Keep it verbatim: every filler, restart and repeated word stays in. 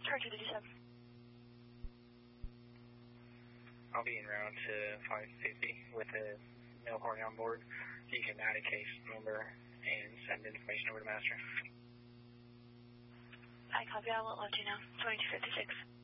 Departure, did you say? I'll be en route to five fifty with a no party on board. You can add a case number and send information over to Master. I copy. I will let you know. twenty-two fifty-six.